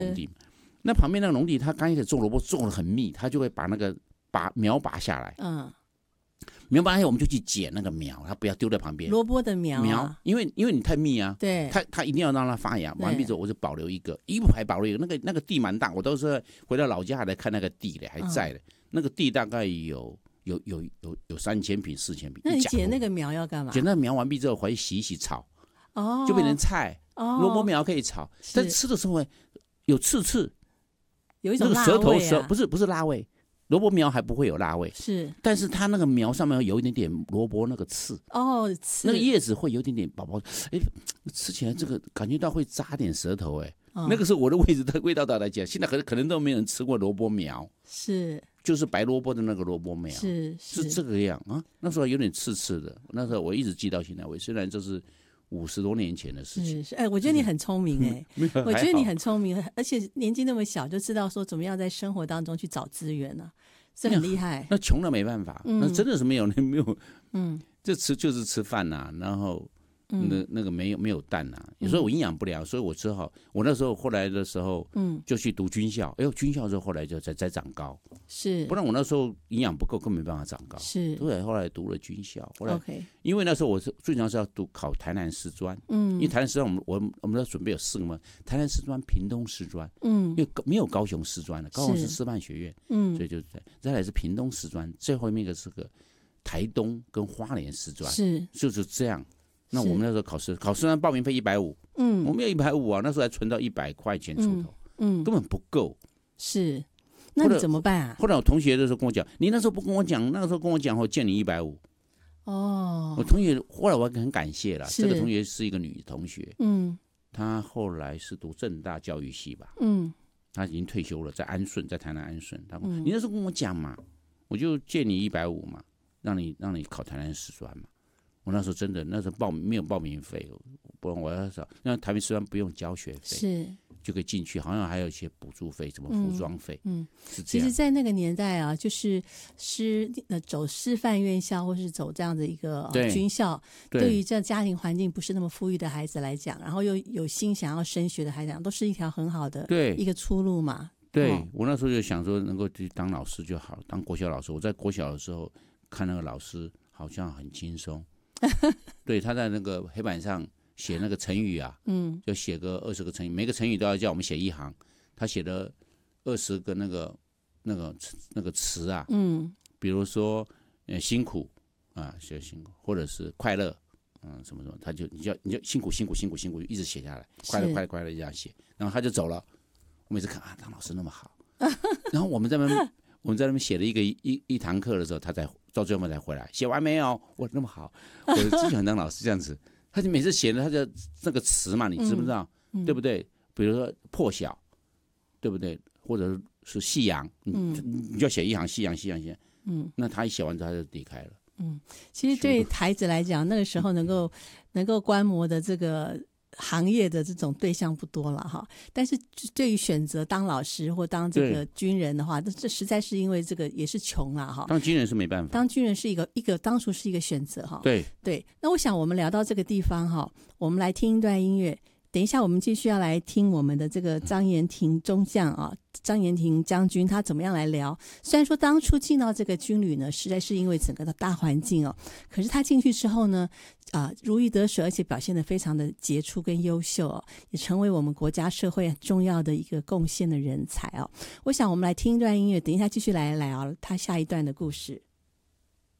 农地嘛。那旁边那个农地，他刚开始种萝卜种得很密，他就会把那个苗拔下来。苗拔下来我们就去捡那个苗，他不要丢在旁边。 萝卜的苗， 因为你太密啊， 对， 他一定要让它发芽。完毕之后，我就保留一排保留一个，那个地蛮大，我都是回到老家还来看那个地嘞，还在嘞。那个地大概有3000坪4000坪。 那你捡那个苗要干嘛？ 捡那个苗完毕之后，回去洗一洗炒，就变成菜。萝卜苗可以炒，但吃的时候有刺， 有一种辣味啊。 不是辣味，萝卜苗还不会有辣味， 是， 但是它那个苗上面有一点点萝卜那个刺。 刺那个叶子会有一点点薄薄，吃起来这个感觉到会扎点舌头，那个是我的味道来讲，现在可能都没有人吃过萝卜苗， 是， 就是白萝卜的那个萝卜苗， 是这个样啊。那时候有点刺的，那时候我一直记到现在为止，虽然这是50多年前的事情。 是，我觉得你很聪明我觉得你很聪明，而且年纪那么小就知道说怎么样在生活当中去找资源呢，这很厉害。 那穷了没办法，那真的是没有，这就是吃饭呐，然后那个没有蛋呐，所以我营养不良，所以我只好我那时候后来的时候，就去读军校，军校之后后来就再长高， 是，不然我那时候营养不够，根本没办法长高， 是， 对，后来读了军校，后来因为那时候我最主要是要考台南师专，因为台南师专我们要准备有4个嘛，台南师专、屏东师专，因为没有高雄师专的，高雄是师范学院，所以就再来是屏东师专，最后面一个是个台东跟花莲师专，就是这样。那我们那时候考试报名费150，我们有150啊，那时候还存到100块钱出头，根本不够。 是，那你怎么办啊？ 后来我同学的时候跟我讲，你那时候不跟我讲，那个时候跟我讲，我借你150。我同学后来我很感谢了，这个同学是一个女同学，她后来是读政大教育系吧，她已经退休了，在台南安顺。她说你那时候跟我讲嘛，我就借你150嘛，让你考台南师专嘛。我那时候真的，那时候没有报名费，不然我要找，那台北师专不用交学费，就可以进去，好像还有一些补助费，什么服装费，是这样。 其实，在那个年代啊，就是走师范院校或是走这样的一个军校，对于这家庭环境不是那么富裕的孩子来讲，然后又有心想要升学的孩子来讲，都是一条很好的一个出路嘛。 对，我那时候就想说，能够去当老师就好，当国小老师。我在国小的时候看那个老师好像很轻松。对，他在那个黑板上写那个成语啊，就写个20个成语，每个成语都要叫我们写1行。他写了20个那个词啊，比如说辛苦啊，写辛苦，或者是快乐，什么，他就你就辛苦，一直写下来，快乐这样写，然后他就走了。我每次看当老师那么好，然后我们在那边写了一堂课的时候，他才到最后才回来，写完没有？我那么好，我就喜欢当老师这样子。他就每次写的他就那个词嘛，你知不知道？对不对？比如说破晓，对不对？或者是夕阳，你就要写1行夕阳。那他一写完之后他就离开了。 其实对孩子来讲，那个时候能够观摩的这个行业的这种对象不多了哈，但是对于选择当老师或当这个军人的话，这实在是因为这个也是穷啊哈。 当军人是没办法， 当军人是一个当初是一个选择哈。 对， 那我想我们聊到这个地方哈，我们来听一段音乐。等一下我们继续要来听我们的这个张延廷中将啊，张延廷将军他怎么样来聊。虽然说当初进到这个军旅呢，实在是因为整个的大环境哦，可是他进去之后呢，如鱼得水，而且表现得非常的杰出跟优秀哦，也成为我们国家社会很重要的一个贡献的人才哦。我想我们来听一段音乐，等一下继续来聊他下一段的故事。